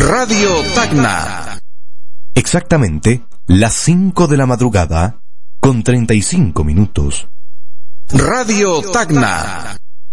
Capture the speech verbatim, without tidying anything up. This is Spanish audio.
Radio Tacna. Exactamente las cinco de la madrugada con treinta y cinco minutos. Radio Tacna.